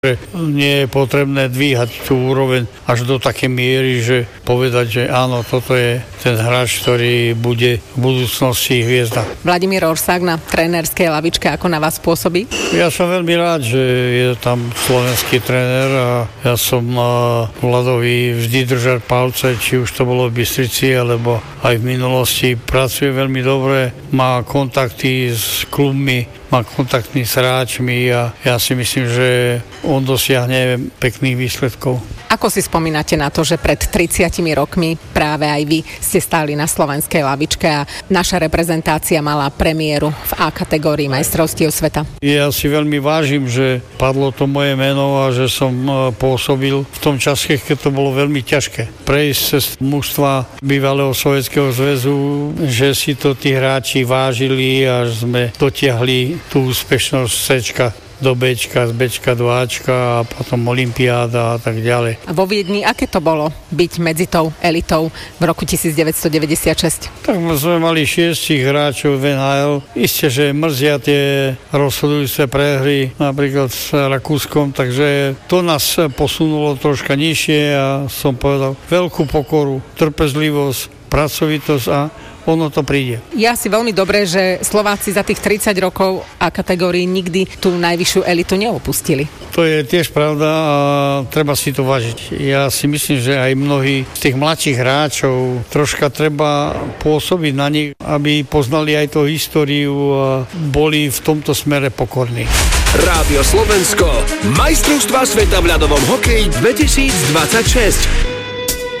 že nie je potrebné dvíhať tú úroveň až do také miery, že povedať, že áno, toto je ten hráč, ktorý bude v budúcnosti hviezda. Vladimír Orsák na trénerskej lavičke, ako na vás pôsobí? Ja som veľmi rád, že je tam slovenský tréner a ja som Vladovi vždy držal palce, či už to bolo v Bystrici, alebo aj v minulosti. Pracuje veľmi dobre, má kontakty s klubmi, má kontakty s hráčmi a ja si myslím, že on dosiahne pekných výsledkov. Ako si spomínate na to, že pred 30 rokmi práve aj vy ste stáli na slovenskej lavičke a naša reprezentácia mala premiéru v A kategórii majstrovstiev sveta? Ja si veľmi vážim, že padlo to moje meno a že som pôsobil v tom čase, keď to bolo veľmi ťažké. Prejsť cez mužstva bývalého Sovietskeho zväzu, že si to tí hráči vážili a sme dotiahli tú úspešnosť C-čka do Bčka, z Bčka do Ačka a potom olympiáda a tak ďalej. A vo Viedni, aké to bolo byť medzi tou elitou v roku 1996? Tak sme mali 6 hráčov v NHL. Isté, že mrzia tie rozhodujúce prehry, napríklad s Rakúskom, takže to nás posunulo troška nižšie a som povedal veľkú pokoru, trpezlivosť, pracovitosť a ono to príde. Ja si veľmi dobre, že Slováci za tých 30 rokov A kategórii nikdy tú najvyššiu elitu neopustili. To je tiež pravda a treba si to vážiť. Ja si myslím, že aj mnohí z tých mladších hráčov troška treba pôsobiť na nich, aby poznali aj tú históriu a boli v tomto smere pokorní. Rádio Slovensko, majstrovstvá sveta v ľadovom hokeji 2026.